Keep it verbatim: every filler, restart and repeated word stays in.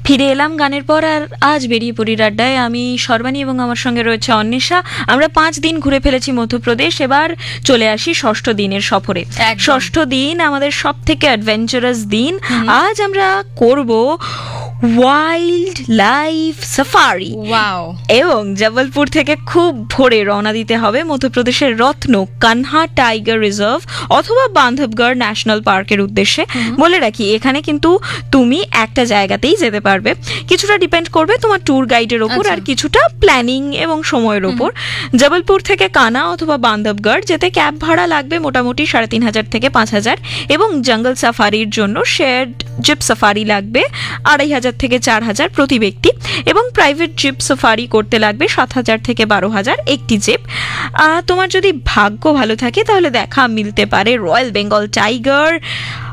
ফিরে এলাম গানের পর আর আজ বেরিয়ে পড়ি আড্ডায়। আমি সর্বাণী এবং আমার সঙ্গে রয়েছে অন্বেষা। আমরা পাঁচ দিন ঘুরে ফেলেছি মধ্যপ্রদেশ, এবার চলে আসি ষষ্ঠ দিনের সফরে। একদম। ষষ্ঠ দিন আমাদের সব থেকে অ্যাডভেঞ্চারাস দিন। আজ আমরা করব ওয়াইল্ড লাইফ সাফারি ওয়াও, এবং জবলপুর থেকে খুব ভোরে রওনা দিতে হবে মধ্যপ্রদেশের রত্ন কানহা টাইগার রিজার্ভ অথবা বান্ধবগড় ন্যাশনাল পার্কের উদ্দেশ্যে। বলে রাখি, এখানে কিন্তু তুমি একটা জায়গাতেই যেতে পারবে, কিছুটা ডিপেন্ড করবে তোমার ট্যুর গাইডের ওপর আচ্ছা। আর কিছুটা প্ল্যানিং এবং সময়ের ওপর। জবলপুর থেকে কানা অথবা বান্ধবগড় যেতে ক্যাব ভাড়া লাগবে মোটামুটি সাড়ে তিন হাজার থেকে পাঁচ হাজার, এবং জঙ্গল সাফারির জন্য শেয়ার্ড জিপ সাফারি লাগবে আড়াই হাজার থেকে চার হাজার প্রতি ব্যক্তি, এবং প্রাইভেট জিপ সাফারি করতে লাগবে সাত হাজার থেকে বারো হাজার একটি জিপ। তোমার যদি ভাগ্য ভালো থাকে তাহলে দেখা মিলতে পারে রয়্যাল বেঙ্গল টাইগার